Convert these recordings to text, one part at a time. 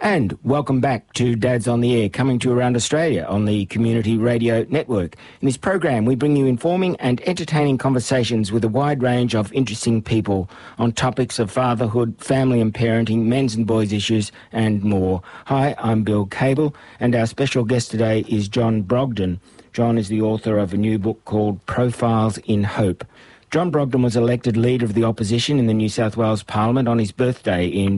And welcome back to Dads on the Air, coming to you around Australia on the Community Radio Network. In this program, we bring you informing and entertaining conversations with a wide range of interesting people on topics of fatherhood, family and parenting, men's and boys' issues, and more. Hi, I'm Bill Cable, and our special guest today is John Brogden. John is the author of a new book called Profiles in Hope. John Brogden was elected Leader of the Opposition in the New South Wales Parliament on his birthday in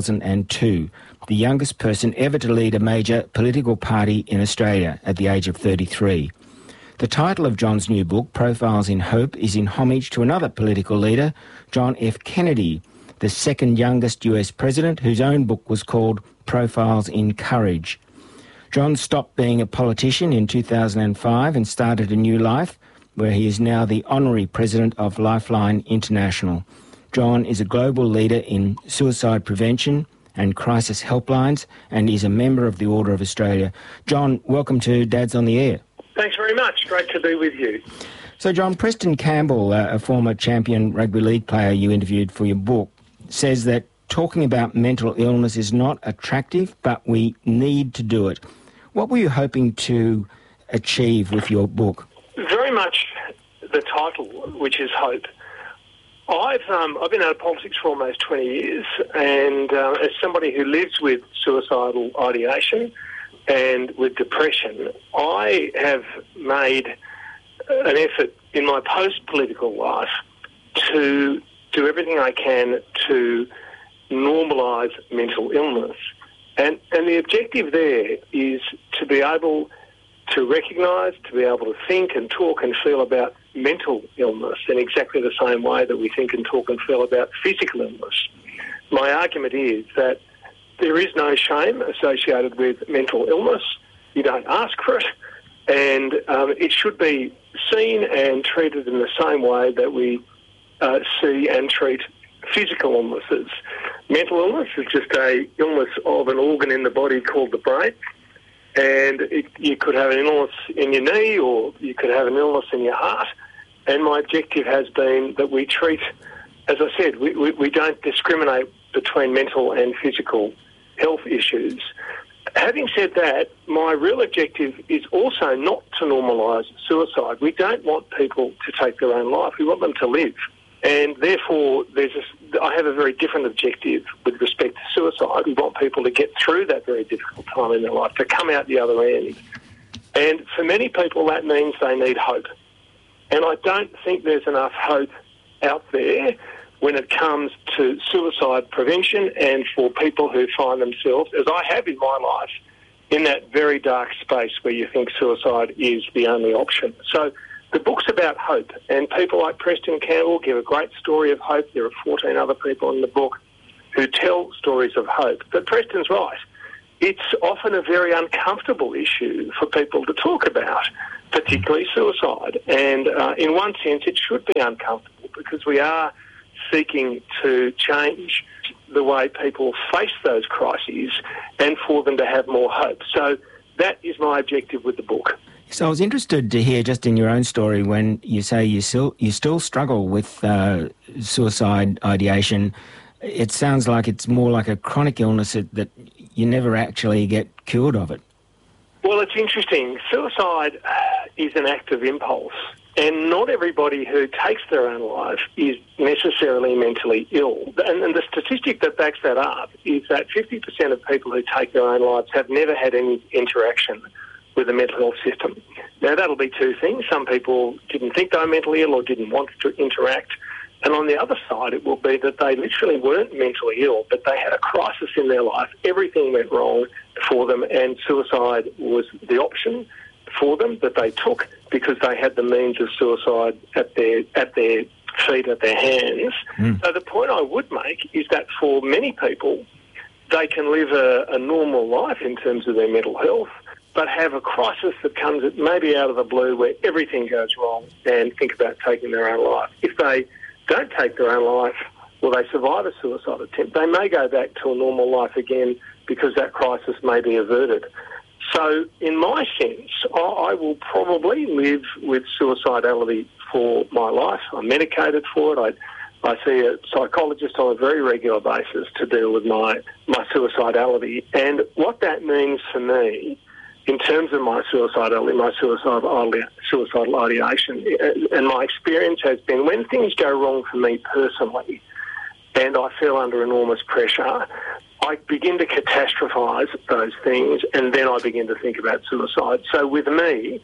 2002. The youngest person ever to lead a major political party in Australia at the age of 33. The title of John's new book, Profiles in Hope, is in homage to another political leader, John F. Kennedy, the second youngest US president, whose own book was called Profiles in Courage. John stopped being a politician in 2005 and started a new life, where he is now the honorary president of Lifeline International. John is a global leader in suicide prevention and crisis helplines, and is a member of the Order of Australia. John, welcome to Dads on the Air. Thanks very much. Great to be with you. So, John, Preston Campbell, a former champion rugby league player you interviewed for your book, says that talking about mental illness is not attractive, but we need to do it. What were you hoping to achieve with your book? Very much the title, which is Hope. I've been out of politics for almost 20 years, and as somebody who lives with suicidal ideation and with depression, I have made an effort in my post-political life to do everything I can to normalise mental illness. And the objective there is to be able to recognise, to be able to think and talk and feel about mental illness in exactly the same way that we think and talk and feel about physical illness. My argument is that there is no shame associated with mental illness. You don't ask for it, and it should be seen and treated in the same way that we see and treat physical illnesses. Mental illness is just an illness of an organ in the body called the brain. And you could have an illness in your knee, or you could have an illness in your heart. And my objective has been that we treat, as I said, we don't discriminate between mental and physical health issues. Having said that, my real objective is also not to normalise suicide. We don't want people to take their own life. We want them to live. And therefore, I have a very different objective with respect to suicide. We want people to get through that very difficult time in their life, to come out the other end. And for many people, that means they need hope. And I don't think there's enough hope out there when it comes to suicide prevention and for people who find themselves, as I have in my life, in that very dark space where you think suicide is the only option. So the book's about hope, and people like Preston Campbell give a great story of hope. There are 14 other people in the book who tell stories of hope. But Preston's right. It's often a very uncomfortable issue for people to talk about, particularly suicide. And in one sense, it should be uncomfortable because we are seeking to change the way people face those crises and for them to have more hope. So that is my objective with the book. So I was interested to hear, just in your own story, when you say you still struggle with suicide ideation. It sounds like it's more like a chronic illness that you never actually get cured of it. Well, it's interesting. Suicide is an act of impulse, and not everybody who takes their own life is necessarily mentally ill. And the statistic that backs that up is that 50% of people who take their own lives have never had any interaction with the mental health system. Now, that'll be two things. Some people didn't think they were mentally ill or didn't want to interact. And on the other side, it will be that they literally weren't mentally ill, but they had a crisis in their life. Everything went wrong for them, and suicide was the option for them that they took because they had the means of suicide at their feet, at their hands. So the point I would make is that for many people, they can live a normal life in terms of their mental health, but have a crisis that comes maybe out of the blue where everything goes wrong and think about taking their own life. If they don't take their own life or they survive a suicide attempt, they may go back to a normal life again because that crisis may be averted. So in my sense, I will probably live with suicidality for my life. I'm medicated for it. I see a psychologist on a very regular basis to deal with my suicidality. And what that means for me, in terms of my suicidality, my suicidal ideation, and my experience has been when things go wrong for me personally and I feel under enormous pressure, I begin to catastrophise those things and then I begin to think about suicide. So with me,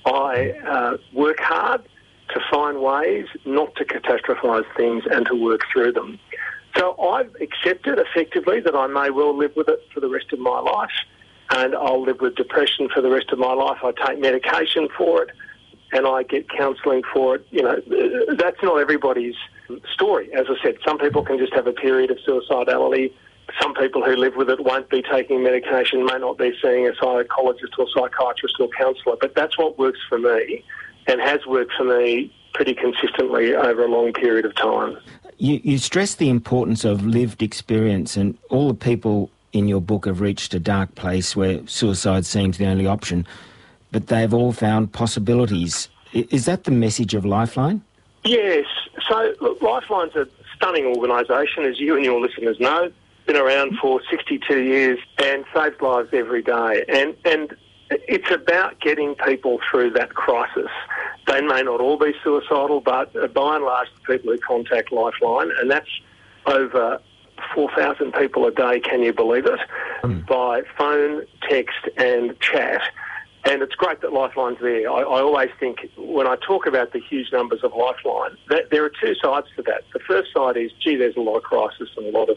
I work hard to find ways not to catastrophise things and to work through them. So I've accepted effectively that I may well live with it for the rest of my life, and I'll live with depression for the rest of my life. I take medication for it and I get counselling for it. You know, that's not everybody's story. As I said, some people can just have a period of suicidality. Some people who live with it won't be taking medication, may not be seeing a psychologist or psychiatrist or counsellor, but that's what works for me and has worked for me pretty consistently over a long period of time. You stress the importance of lived experience, and all the people in your book have reached a dark place where suicide seems the only option, but they've all found possibilities. Is that the message of Lifeline? Yes. So, look, Lifeline's a stunning organisation, as you and your listeners know. Been around for 62 years and saves lives every day. And it's about getting people through that crisis. They may not all be suicidal, but by and large, the people who contact Lifeline, and that's over 4,000 people a day, can you believe it, by phone, text and chat. And it's great that Lifeline's there. I always think when I talk about the huge numbers of Lifeline, that there are two sides to that. The first side is, gee, there's a lot of crisis and a lot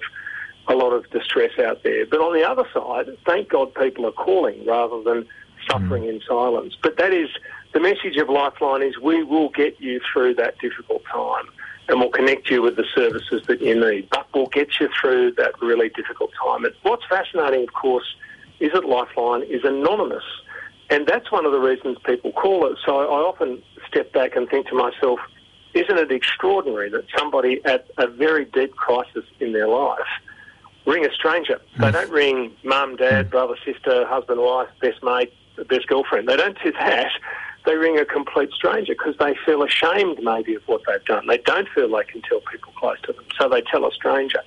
of distress out there. But on the other side, thank God people are calling rather than suffering in silence. But that is, the message of Lifeline is we will get you through that difficult time and we'll connect you with the services that you need, but we'll get you through that really difficult time. And what's fascinating, of course, is that Lifeline is anonymous. And that's one of the reasons people call it. So I often step back and think to myself, isn't it extraordinary that somebody at a very deep crisis in their life ring a stranger? They don't ring mum, dad, brother, sister, husband, wife, best mate, best girlfriend. They don't do that. They ring a complete stranger because they feel ashamed maybe of what they've done. They don't feel they can tell people close to them, so they tell a stranger.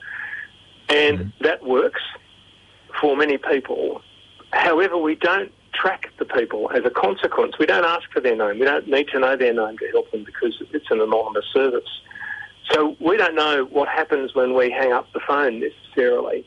And that works for many people. However, we don't track the people as a consequence. We don't ask for their name. We don't need to know their name to help them because it's an anonymous service. So we don't know what happens when we hang up the phone necessarily.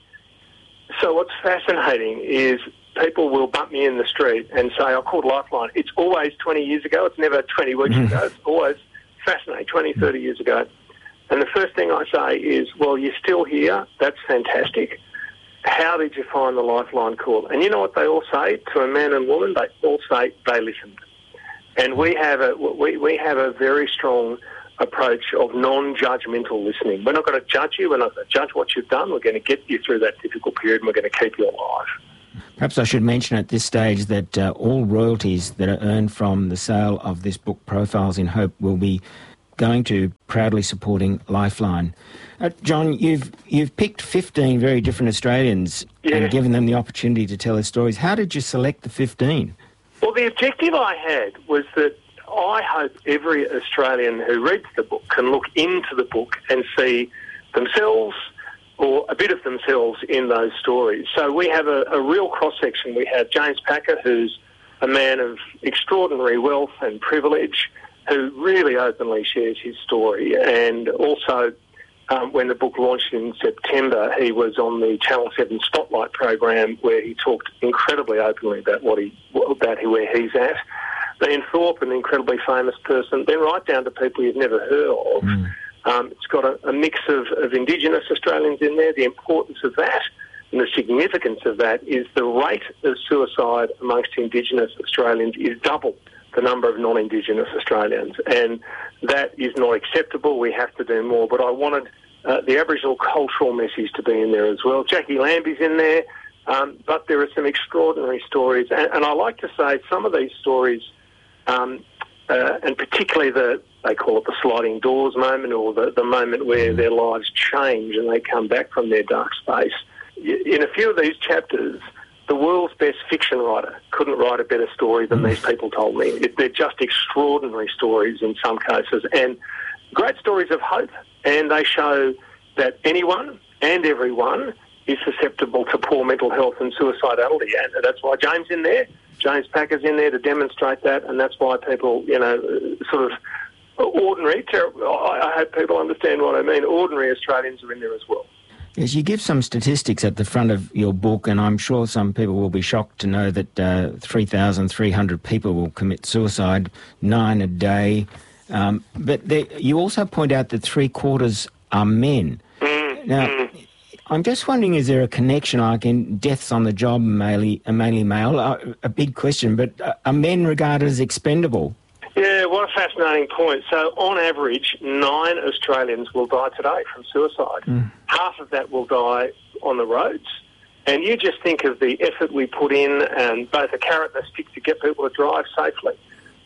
So what's fascinating is people will bump me in the street and say, I called Lifeline. It's always 20 years ago. It's never 20 weeks ago. It's always fascinating, 20, 30 years ago. And the first thing I say is, well, you're still here. That's fantastic. How did you find the Lifeline call? And you know what they all say to a man and woman? They all say they listened. And we have a very strong approach of non-judgmental listening. We're not going to judge you. We're not going to judge what you've done. We're going to get you through that difficult period and we're going to keep you alive. Perhaps I should mention at this stage that all royalties that are earned from the sale of this book, Profiles in Hope, will be going to proudly supporting Lifeline. John, you've picked 15 very different Australians and given them the opportunity to tell their stories. How did you select the 15? Well, the objective I had was that I hope every Australian who reads the book can look into the book and see themselves or a bit of themselves in those stories. So we have a real cross-section. We have James Packer, who's a man of extraordinary wealth and privilege, who really openly shares his story. And also, when the book launched in September, he was on the Channel 7 Spotlight program where he talked incredibly openly about where he's at. Ian Thorpe, an incredibly famous person, then right down to people you've never heard of. It's got a mix of Indigenous Australians in there. The importance of that and the significance of that is the rate of suicide amongst Indigenous Australians is double the number of non-Indigenous Australians, and that is not acceptable. We have to do more, but I wanted the Aboriginal cultural message to be in there as well. Jackie Lambie's in there, but there are some extraordinary stories, and I like to say some of these stories, and particularly they call it the sliding doors moment, or the moment where their lives change and they come back from their dark space. In a few of these chapters, the world's best fiction writer couldn't write a better story than these people told me. They're just extraordinary stories in some cases. And great stories of hope, and they show that anyone and everyone is susceptible to poor mental health and suicidality. And that's why James in there, James Packer's in there to demonstrate that, and that's why people, sort of ordinary, I hope people understand what I mean, ordinary Australians are in there as well. Yes, you give some statistics at the front of your book, and I'm sure some people will be shocked to know that 3,300 people will commit suicide, 9 a day. But you also point out that 3/4 are men. Now, I'm just wondering, is there a connection, like in deaths on the job, mainly male? A big question, but are men regarded as expendable? Yeah, what a fascinating point. So on average, 9 Australians will die today from suicide. Half of that will die on the roads. And you just think of the effort we put in, and both a carrot and a stick to get people to drive safely,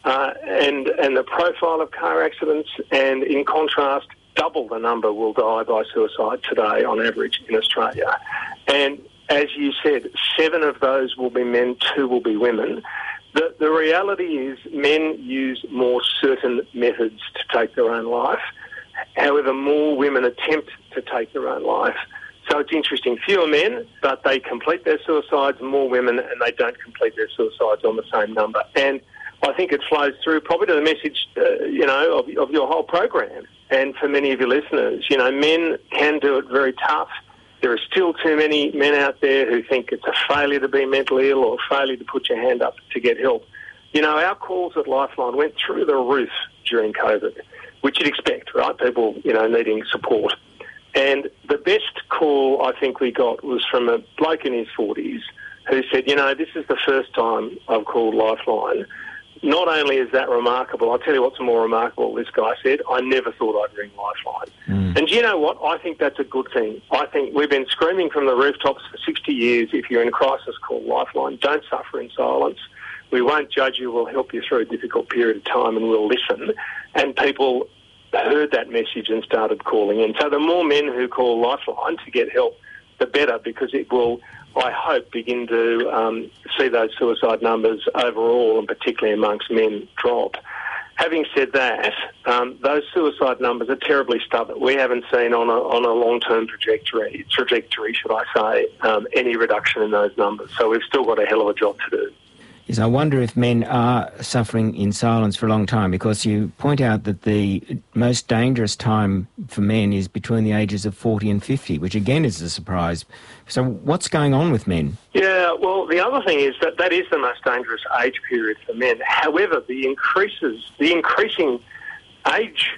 and the profile of car accidents, and in contrast, double the number will die by suicide today on average in Australia. And as you said, 7 of those will be men, 2 will be women. The reality is men use more certain methods to take their own life. However, more women attempt to take their own life. So it's interesting. Fewer men, but they complete their suicides, more women, and they don't complete their suicides on the same number. And I think it flows through probably to the message, of your whole program. And for many of your listeners, men can do it very tough. There are still too many men out there who think it's a failure to be mentally ill or a failure to put your hand up to get help. Our calls at Lifeline went through the roof during COVID, which you'd expect, right? People, needing support. And the best call I think we got was from a bloke in his 40s who said, this is the first time I've called Lifeline. Not only is that remarkable, I'll tell you what's more remarkable, this guy said, I never thought I'd ring Lifeline. And do you know what? I think that's a good thing. I think we've been screaming from the rooftops for 60 years, if you're in crisis, call Lifeline. Don't suffer in silence. We won't judge you. We'll help you through a difficult period of time, and we'll listen. And people heard that message and started calling in. So the more men who call Lifeline to get help, the better, because it will, I hope, begin to see those suicide numbers overall, and particularly amongst men, drop. Having said that, those suicide numbers are terribly stubborn. We haven't seen on a long-term trajectory, should I say, any reduction in those numbers. So we've still got a hell of a job to do. Yes, I wonder if men are suffering in silence for a long time, because you point out that the most dangerous time for men is between the ages of 40 and 50, which again is a surprise. So what's going on with men? Yeah, well, the other thing is that is the most dangerous age period for men. However, the increasing age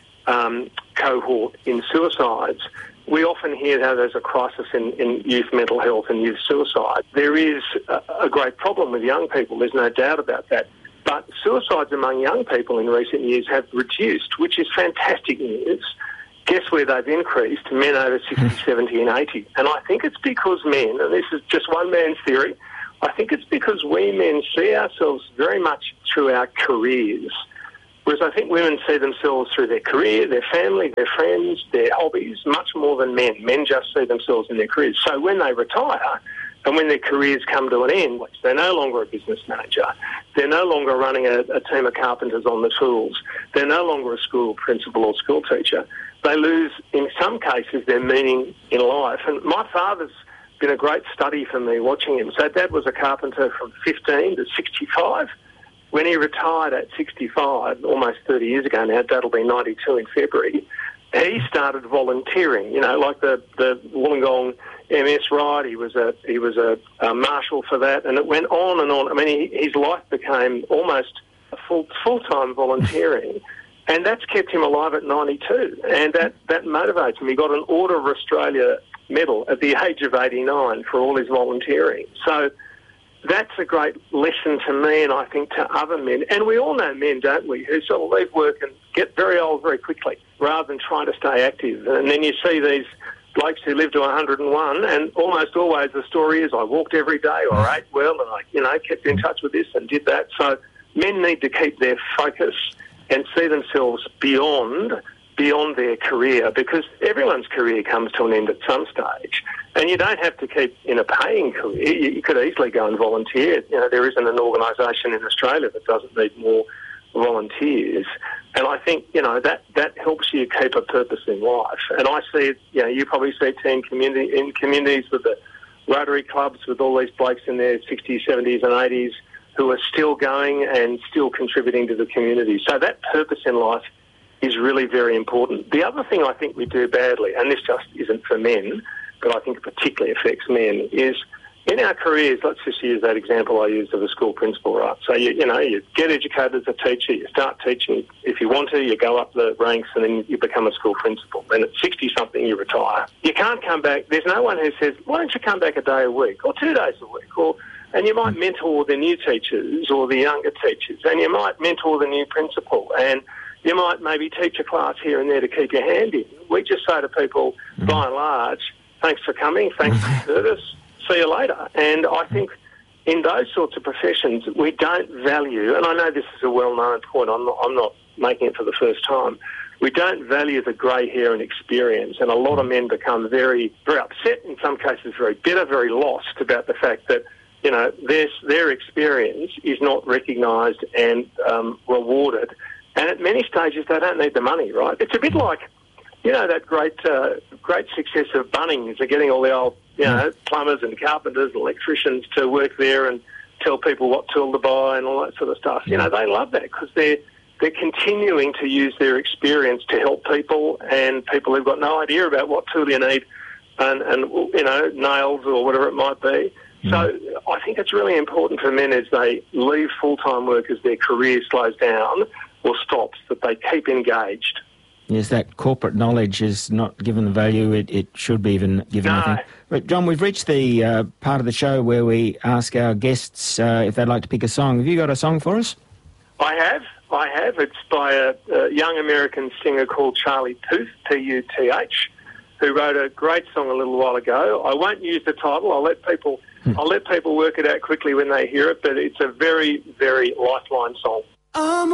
cohort in suicides, we often hear how there's a crisis in youth mental health and youth suicide. There is a great problem with young people, there's no doubt about that. But suicides among young people in recent years have reduced, which is fantastic news. Guess where they've increased? Men over 60, 70 and 80. And I think it's because men, and this is just one man's theory, I think it's because we men see ourselves very much through our careers. Whereas I think women see themselves through their career, their family, their friends, their hobbies, much more than men. Men just see themselves in their careers. So when they retire and when their careers come to an end, they're no longer a business manager, they're no longer running a team of carpenters on the tools, they're no longer a school principal or school teacher. They lose, in some cases, their meaning in life. And my father's been a great study for me watching him. So Dad was a carpenter from 15 to 65. When he retired at 65, almost 30 years ago now, Dad will be 92 in February, he started volunteering, like the Wollongong MS ride. He was a marshal for that, and it went on and on. I mean, his life became almost a full-time volunteering, and that's kept him alive at 92, and that motivates him. He got an Order of Australia medal at the age of 89 for all his volunteering. So that's a great lesson to me, and I think to other men. And we all know men, don't we, who sort of leave work and get very old very quickly rather than trying to stay active. And then you see these blokes who live to 101, and almost always the story is, I walked every day, or ate well, and I kept in touch with this and did that. So men need to keep their focus and see themselves beyond their career, because everyone's career comes to an end at some stage. And you don't have to keep in a paying career. You could easily go and volunteer. There isn't an organisation in Australia that doesn't need more volunteers. And I think, that helps you keep a purpose in life. And I see it, you probably see it in communities with the Rotary clubs, with all these blokes in their 60s, 70s and 80s who are still going and still contributing to the community. So that purpose in life is really very important. The other thing I think we do badly, and this just isn't for men, but I think it particularly affects men, is in our careers, let's just use that example I used of a school principal, right? So, you get educated as a teacher, you start teaching. If you want to, you go up the ranks and then you become a school principal. Then at 60-something, you retire. You can't come back. There's no one who says, why don't you come back a day a week or 2 days a week? And you might mentor the new teachers or the younger teachers, and you might mentor the new principal, and you might maybe teach a class here and there to keep your hand in. We just say to people, by and large, thanks for coming, thanks for your service, see you later. And I think in those sorts of professions, we don't value, and I know this is a well-known point, I'm not making it for the first time, we don't value the grey hair and experience, and a lot of men become very, very upset, in some cases very bitter, very lost about the fact that their experience is not recognised and rewarded. And at many stages, they don't need the money, right? It's a bit like, that great success of Bunnings. They're getting all the old, plumbers and carpenters and electricians to work there and tell people what tool to buy and all that sort of stuff. They love that because they're continuing to use their experience to help people, and people who've got no idea about what tool you need and nails or whatever it might be. So I think it's really important for men as they leave full-time work, as their career slows down or stops, that they keep engaged. Yes, that corporate knowledge is not given the value it should be given, I think. But John, we've reached the part of the show where we ask our guests if they'd like to pick a song. Have you got a song for us? I have. It's by a young American singer called Charlie Puth, P-U-T-H, who wrote a great song a little while ago. I won't use the title. I'll let people work it out quickly when they hear it, but it's a very, very lifeline song.